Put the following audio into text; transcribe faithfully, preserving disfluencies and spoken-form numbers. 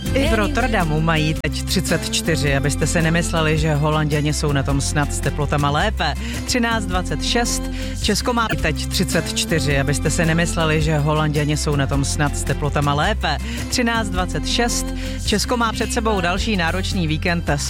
I v Rotterdamu mají teď třicet čtyři, abyste se nemysleli, že Holanděni jsou na tom snad s teplotama lépe. třináct dvacet šest, Česko má teď třicet čtyři, abyste se nemysleli, že Holanděni jsou na tom snad s teplotama lépe. třináct dvacet šest, Česko má před sebou další náročný víkend s